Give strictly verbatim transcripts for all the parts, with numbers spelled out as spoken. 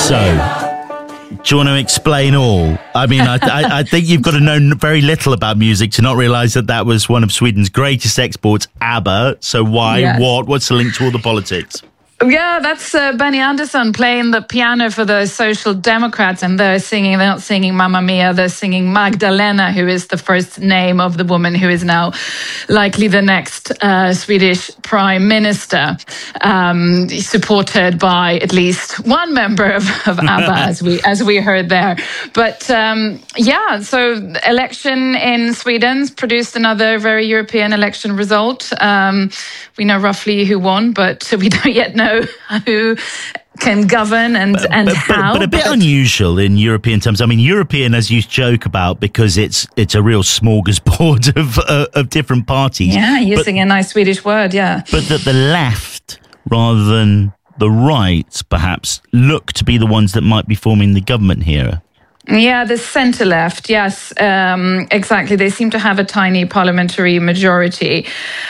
So, do you want to explain all? I mean, I, I, I think you've got to know very little about music to not realise that that was one of Sweden's greatest exports, ABBA. So why, yes. what, what's the link to all the politics? Yeah, that's uh, Benny Andersson playing the piano for the Social Democrats, and they're singing, they're not singing Mamma Mia, they're singing Magdalena, who is the first name of the woman who is now likely the next uh, Swedish Prime Minister, um, supported by at least one member of, of ABBA, as we as we heard there. But um, yeah, so election in Sweden produced another very European election result. Um, we know roughly who won, but we don't yet know who can govern and, but, and but, how. But, but a bit but, unusual in European terms. I mean, European, as you joke about, because it's it's a real smorgasbord of uh, of different parties. Yeah, using but, a nice Swedish word, yeah. But that the left, rather than the right, perhaps, look to be the ones that might be forming the government here. Yeah, the centre left, yes, um, exactly. They seem to have a tiny parliamentary majority.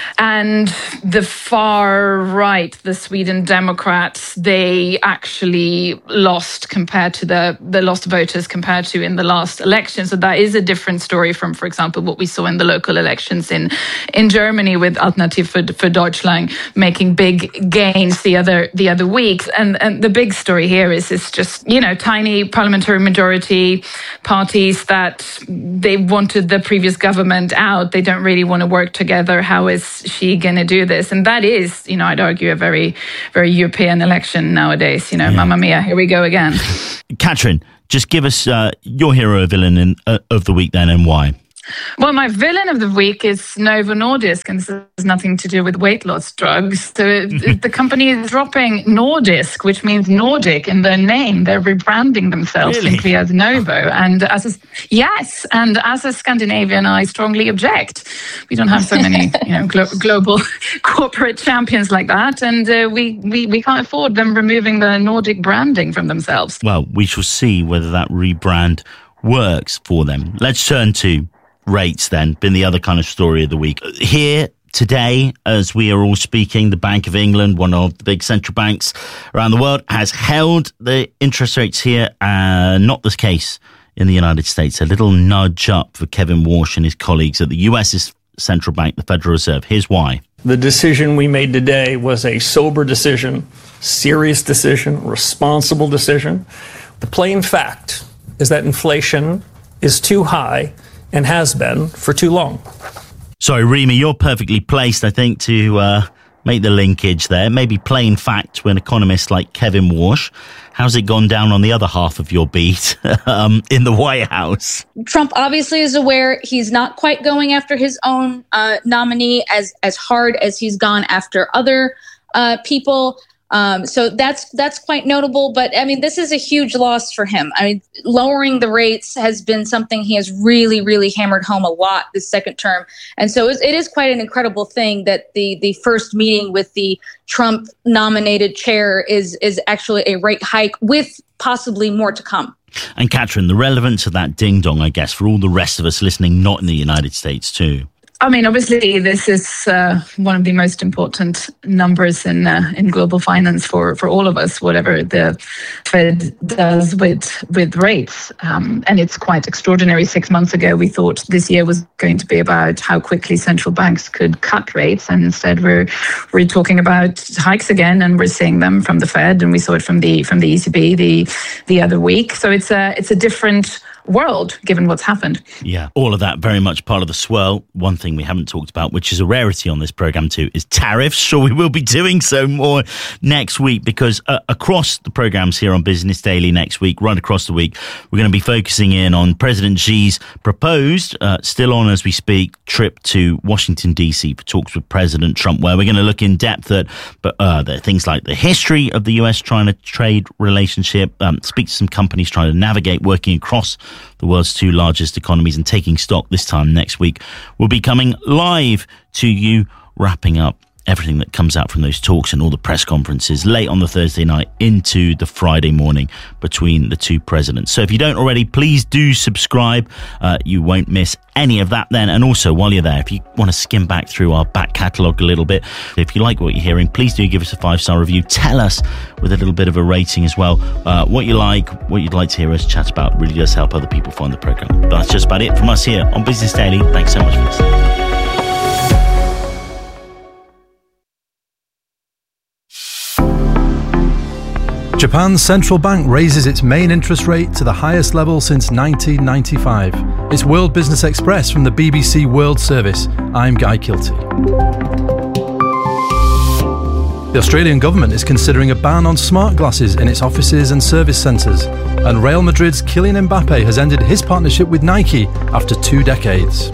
And the far right, the Sweden Democrats, they actually lost compared to the, the lost voters compared to in the last election. So that is a different story from, for example, what we saw in the local elections in, in Germany with Alternative für, für Deutschland making big gains the other the other week. And, and the big story here is it's just, you know, tiny parliamentary majority. Parties that they wanted the previous government out. They don't really want to work together. How is she going to do this? And that is, you know, I'd argue a very, very European election nowadays. You know, yeah. Mamma Mia, here we go again. Katrin, just give us uh, your hero or villain in, uh, of the week then, and why. Well, my villain of the week is Novo Nordisk, and this has nothing to do with weight loss drugs. So the company is dropping Nordisk, which means Nordic in their name. They're rebranding themselves really? simply as Novo. And as a, yes, and as a Scandinavian, I strongly object. We don't have so many, you know, glo- global corporate champions like that, and uh, we, we we can't afford them removing the Nordic branding from themselves. Well, we shall see whether that rebrand works for them. Let's turn to rates then, been the other kind of story of the week. Here today, as we are all speaking, the Bank of England, one of the big central banks around the world, has held the interest rates here. Uh, not the case in the United States. A little nudge up for Kevin Warsh and his colleagues at the U S's central bank, the Federal Reserve. Here's why. The decision we made today was a sober decision, serious decision, responsible decision. The plain fact is that inflation is too high and has been for too long. Sorry, Rima, you're perfectly placed, I think, to uh, make the linkage there. Maybe plain fact to an economist like Kevin Warsh. How's it gone down on the other half of your beat um, in the White House? Trump obviously is aware he's not quite going after his own uh, nominee as, as hard as he's gone after other uh, people. Um, so that's that's quite notable. But, I mean, this is a huge loss for him. I mean, lowering the rates has been something he has really, really hammered home a lot this second term. And so it is quite an incredible thing that the the first meeting with the Trump-nominated chair is is actually a rate hike with possibly more to come. And, Katrin, the relevance of that ding-dong, I guess, for all the rest of us listening, not in the United States too. I mean, obviously, this is uh, one of the most important numbers in uh, in global finance for, for all of us, whatever the Fed does with with rates. Um, and it's quite extraordinary. Six months ago, we thought this year was going to be about how quickly central banks could cut rates. And instead, we're we're talking about hikes again, and we're seeing them from the Fed, and we saw it from the from the E C B the the other week. So it's a it's a different world, given what's happened. Yeah, all of that very much part of the swirl. One thing we haven't talked about, which is a rarity on this programme too, is tariffs. Sure, we will be doing so more next week, because uh, across the programmes here on Business Daily next week, right across the week, we're going to be focusing in on President Xi's proposed, uh, still on as we speak, trip to Washington, D C for talks with President Trump, where we're going to look in depth at but, uh, the things like the history of the U S-China trade relationship, um, speak to some companies trying to navigate working across the world's two largest economies and taking stock this time next week. We'll be coming live to you, wrapping up everything that comes out from those talks and all the press conferences late on the Thursday night into the Friday morning between the two presidents. So if you don't already, please do subscribe. Uh, you won't miss any of that then. And also, while you're there, if you want to skim back through our back catalogue a little bit, if you like what you're hearing, please do give us a five-star review. Tell us with a little bit of a rating as well uh, what you like, what you'd like to hear us chat about. It really does help other people find the programme. But that's just about it from us here on Business Daily. Thanks so much for listening. Japan's central bank raises its main interest rate to the highest level since nineteen ninety-five. It's World Business Express from the B B C World Service. I'm Guy Kilty. The Australian government is considering a ban on smart glasses in its offices and service centres. And Real Madrid's Kylian Mbappe has ended his partnership with Nike after two decades.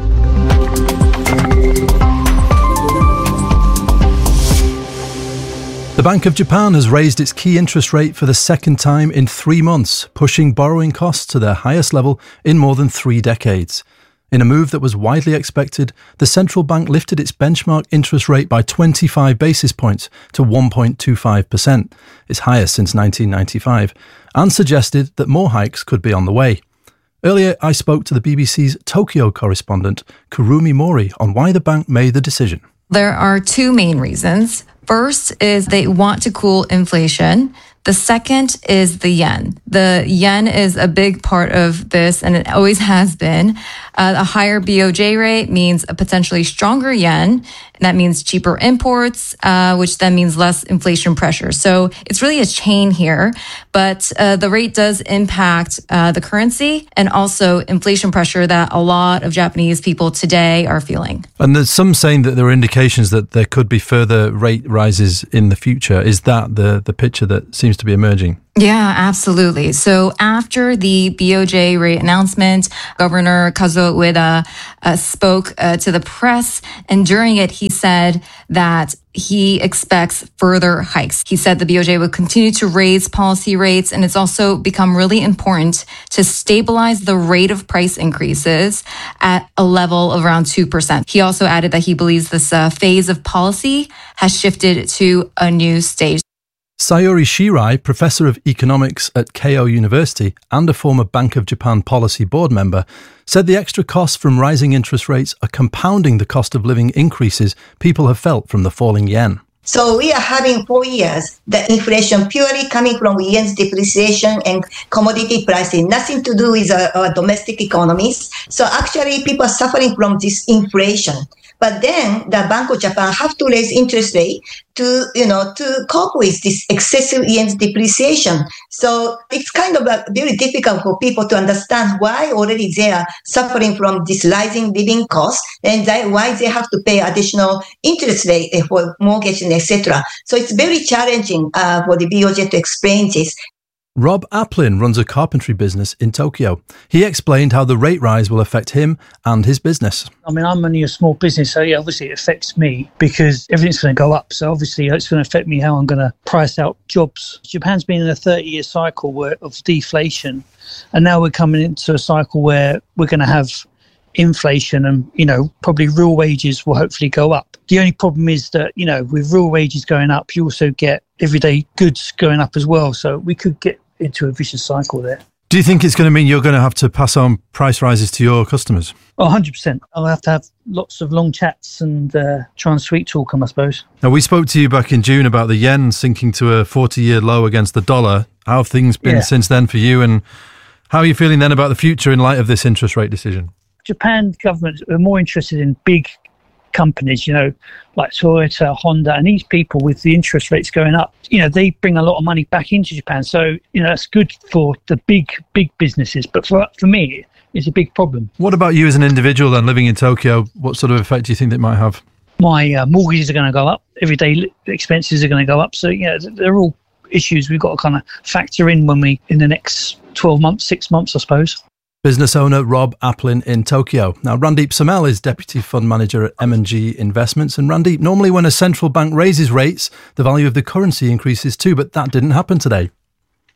The Bank of Japan has raised its key interest rate for the second time in three months, pushing borrowing costs to their highest level in more than three decades. In a move that was widely expected, the central bank lifted its benchmark interest rate by twenty-five basis points to one point two five percent, its highest since nineteen ninety-five, and suggested that more hikes could be on the way. Earlier, I spoke to the B B C's Tokyo correspondent, Kurumi Mori, on why the bank made the decision. There are two main reasons. First is they want to cool inflation. The second is the yen. The yen is a big part of this, and it always has been. Uh, a higher B O J rate means a potentially stronger yen, and that means cheaper imports, uh, which then means less inflation pressure. So it's really a chain here, but uh, the rate does impact uh, the currency and also inflation pressure that a lot of Japanese people today are feeling. And there's some saying that there are indications that there could be further rate rises in the future. Is that the, the picture that seems to be emerging? Yeah, absolutely. So after the B O J rate announcement, Governor Kazuo Ueda uh, spoke uh, to the press, and during it, he said that he expects further hikes. He said the B O J will continue to raise policy rates, and it's also become really important to stabilize the rate of price increases at a level of around two percent. He also added that he believes this uh, phase of policy has shifted to a new stage. Sayuri Shirai, Professor of Economics at Keio University and a former Bank of Japan policy board member, said the extra costs from rising interest rates are compounding the cost of living increases people have felt from the falling yen. So we are having four years, the inflation purely coming from yen's depreciation and commodity pricing, nothing to do with our, our domestic economies. So actually people are suffering from this inflation. But then the Bank of Japan have to raise interest rate to, you know, to cope with this excessive yen's depreciation. So it's kind of a very difficult for people to understand why already they are suffering from this rising living costs and that why they have to pay additional interest rate for mortgage and et cetera. So it's very challenging uh, for the B O J to explain this. Rob Aplin runs a carpentry business in Tokyo. He explained how the rate rise will affect him and his business. I mean, I'm only a small business, so yeah, obviously it affects me because everything's going to go up. So obviously it's going to affect me how I'm going to price out jobs. Japan's been in a thirty-year cycle where, of deflation, and now we're coming into a cycle where we're going to have inflation and, you know, probably real wages will hopefully go up. The only problem is that, you know, with real wages going up, you also get everyday goods going up as well. So we could get into a vicious cycle there. Do you think it's going to mean you're going to have to pass on price rises to your customers? Oh, one hundred percent. I'll have to have lots of long chats and uh, try and sweet talk them, I suppose. Now, we spoke to you back in June about the yen sinking to a forty-year low against the dollar. How have things been yeah. since then for you, and how are you feeling then about the future in light of this interest rate decision? Japan government are more interested in big companies, you know, like Toyota, Honda, and these people with the interest rates going up, you know, they bring a lot of money back into Japan. So, you know, that's good for the big, big businesses. But for for me, it's a big problem. What about you as an individual then living in Tokyo? What sort of effect do you think it might have? My uh, mortgages are going to go up. Everyday expenses are going to go up. So, yeah, they're all issues we've got to kind of factor in when we, in the next twelve months, six months, I suppose. Business owner Rob Aplin in Tokyo. Now, Randeep Samel is Deputy Fund Manager at M and G Investments. And Randeep, normally when a central bank raises rates, the value of the currency increases too, but that didn't happen today.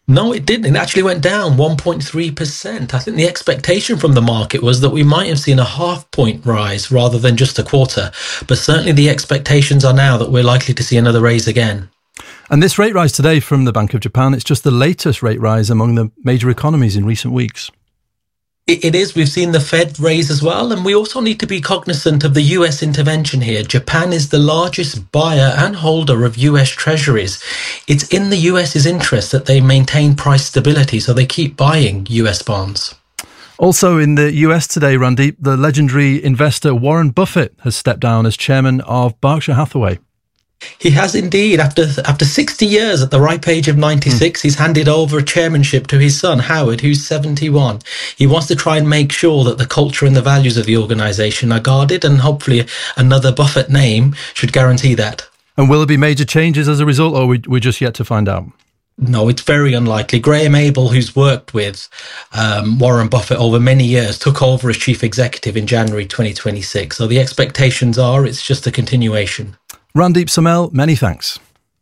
No, it didn't. It actually went down one point three percent. I think the expectation from the market was that we might have seen a half point rise rather than just a quarter. But certainly the expectations are now that we're likely to see another raise again. And this rate rise today from the Bank of Japan, it's just the latest rate rise among the major economies in recent weeks. It is. We've seen the Fed raise as well. And we also need to be cognizant of the U S intervention here. Japan is the largest buyer and holder of U S treasuries. It's in the US's interest that they maintain price stability, so they keep buying U S bonds. Also in the U S today, Randeep, the legendary investor Warren Buffett has stepped down as chairman of Berkshire Hathaway. He has indeed. After after sixty years at the ripe age of ninety-six, mm. he's handed over a chairmanship to his son, Howard, who's seventy-one. He wants to try and make sure that the culture and the values of the organisation are guarded, and hopefully another Buffett name should guarantee that. And will there be major changes as a result, or are we, we're just yet to find out? No, it's very unlikely. Graham Abel, who's worked with um, Warren Buffett over many years, took over as chief executive in January twenty twenty-six. So the expectations are it's just a continuation. Randeep Somel, many thanks.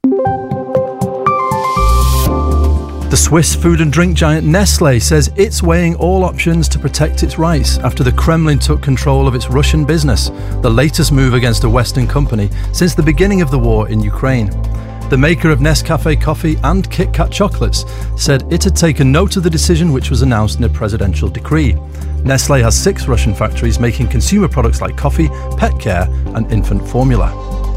The Swiss food and drink giant Nestlé says it's weighing all options to protect its rights after the Kremlin took control of its Russian business, the latest move against a Western company since the beginning of the war in Ukraine. The maker of Nescafe coffee and Kit Kat chocolates said it had taken note of the decision, which was announced in a presidential decree. Nestlé has six Russian factories making consumer products like coffee, pet care and infant formula.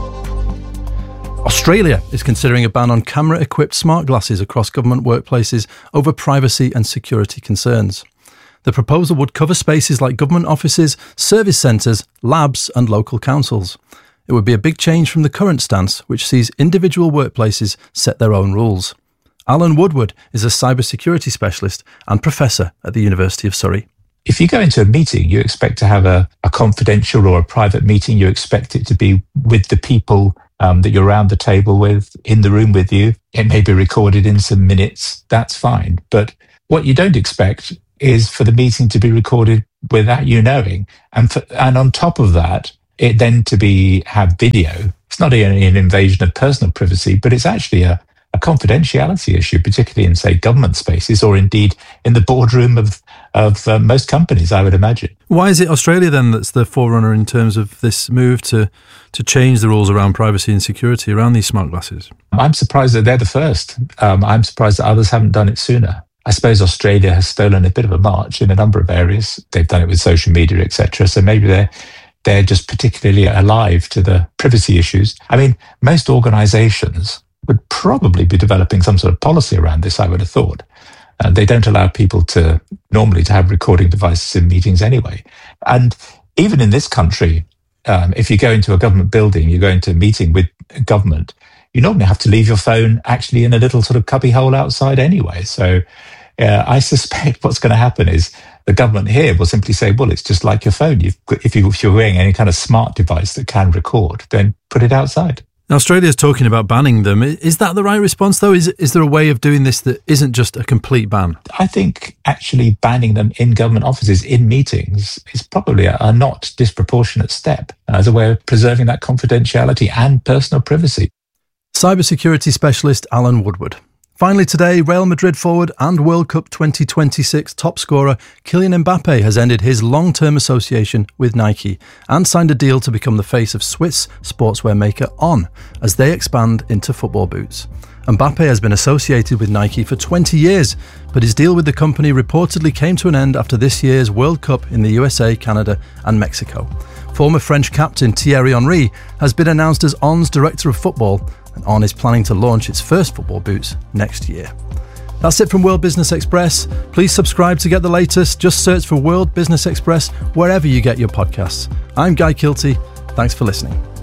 Australia is considering a ban on camera-equipped smart glasses across government workplaces over privacy and security concerns. The proposal would cover spaces like government offices, service centres, labs and local councils. It would be a big change from the current stance, which sees individual workplaces set their own rules. Alan Woodward is a cybersecurity specialist and professor at the University of Surrey. If you go into a meeting, you expect to have a, a confidential or a private meeting. You expect it to be with the people um, that you're around the table with, in the room with you. It may be recorded in some minutes. That's fine. But what you don't expect is for the meeting to be recorded without you knowing. And for, and on top of that, it then to be have video. It's not only an invasion of personal privacy, but it's actually a, a confidentiality issue, particularly in, say, government spaces or indeed in the boardroom of, of uh, most companies, I would imagine. Why is it Australia then that's the forerunner in terms of this move to, to change the rules around privacy and security around these smart glasses? I'm surprised that they're the first. Um, I'm surprised that others haven't done it sooner. I suppose Australia has stolen a bit of a march in a number of areas. They've done it with social media, et cetera. So maybe they're they're just particularly alive to the privacy issues. I mean, most organizations would probably be developing some sort of policy around this, I would have thought. Uh, they don't allow people to normally to have recording devices in meetings anyway. And even in this country, um, if you go into a government building, you go into a meeting with government, you normally have to leave your phone actually in a little sort of cubby hole outside anyway. So uh, I suspect what's going to happen is the government here will simply say, well, it's just like your phone. You've, if, you, if you're wearing any kind of smart device that can record, then put it outside. Now, Australia's talking about banning them. Is that the right response, though? Is, is there a way of doing this that isn't just a complete ban? I think actually banning them in government offices, in meetings, is probably a, a not disproportionate step as a way of preserving that confidentiality and personal privacy. Cybersecurity specialist Alan Woodward. Finally today, Real Madrid forward and World Cup twenty twenty-six top scorer Kylian Mbappe has ended his long-term association with Nike and signed a deal to become the face of Swiss sportswear maker On as they expand into football boots. Mbappe has been associated with Nike for twenty years, but his deal with the company reportedly came to an end after this year's World Cup in the U S A, Canada and Mexico. Former French captain Thierry Henry has been announced as On's director of football, and On is planning to launch its first football boots next year. That's it from World Business Express. Please subscribe to get the latest. Just search for World Business Express wherever you get your podcasts. I'm Guy Kilty. Thanks for listening.